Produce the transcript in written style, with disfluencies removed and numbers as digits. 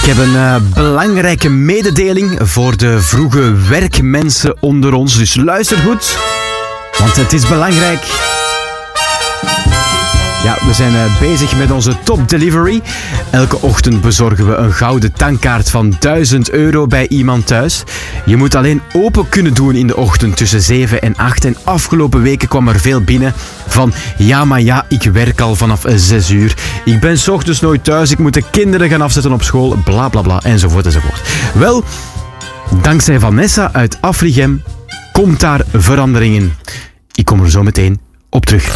Ik heb een belangrijke mededeling voor de vroege werkmensen onder ons. Dus luister goed, want het is belangrijk. Ja, we zijn bezig met onze top delivery. Elke ochtend bezorgen we een gouden tankkaart van €1000 bij iemand thuis. Je moet alleen open kunnen doen in de ochtend tussen 7 en 8. En afgelopen weken kwam er veel binnen van... Ja, ik werk al vanaf 6 uur. Ik ben 's ochtends nooit thuis. Ik moet de kinderen gaan afzetten op school. Bla, bla, bla, enzovoort, enzovoort. Wel, dankzij Vanessa uit Afrigem komt daar verandering in. Ik kom er zo meteen op terug.